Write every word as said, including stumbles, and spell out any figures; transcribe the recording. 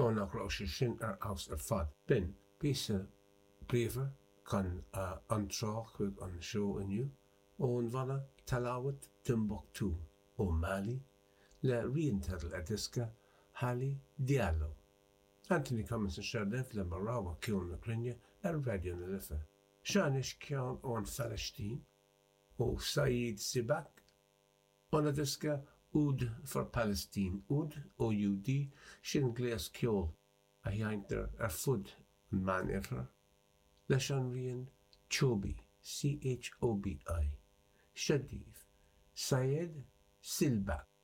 ó nach rá sé sin ar as ar fad. Bin, bísa bríomhar chun antrá chuig an seo inniu ón bhana taláhat Timbuktu ó Mali le riantadal a disca Hali Diallo. Anthony Cummins an Sherdef le Marawa ciún na Crinne ar radio na Lifa. Sean is ceann ón Palestine ó Saeed Sibak on a disca Oud for Palestine. Oud, O U D, sin gléas ceol a dheaintear ar fud an man ifar. Leis an rian Chobi, C H O B I. Shadif, Syed Silbak.